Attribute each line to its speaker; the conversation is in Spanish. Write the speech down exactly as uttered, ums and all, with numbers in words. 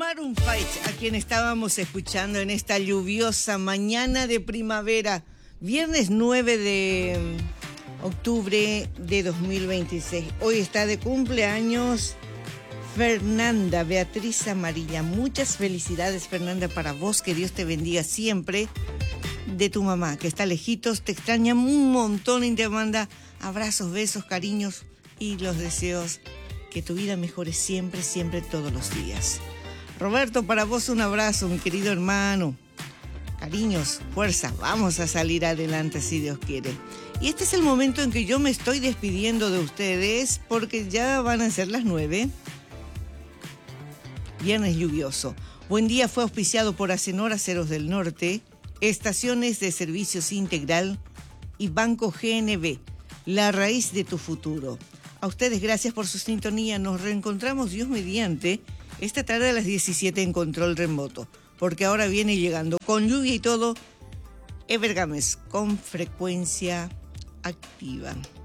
Speaker 1: Maroon cinco, a quien estábamos escuchando en esta lluviosa mañana de primavera, viernes nueve de octubre de dos mil veintiséis. Hoy está de cumpleaños Fernanda Beatriz Amarilla. Muchas felicidades, Fernanda, para vos, que Dios te bendiga siempre. De tu mamá, que está lejitos, te extraña un montón y te manda abrazos, besos, cariños y los deseos que tu vida mejore siempre, siempre, todos los días. Roberto, para vos un abrazo, mi querido hermano. Cariños, fuerza, vamos a salir adelante si Dios quiere. Y este es el momento en que yo me estoy despidiendo de ustedes porque ya van a ser las nueve. Viernes lluvioso. Buen día fue auspiciado por Acenor Aceros del Norte, Estaciones de Servicios Integral y Banco G N B, la raíz de tu futuro. A ustedes gracias por su sintonía. Nos reencontramos, Dios mediante, esta tarde a las diecisiete en Control Remoto, porque ahora viene llegando con lluvia y todo Ever Gámez con frecuencia activa.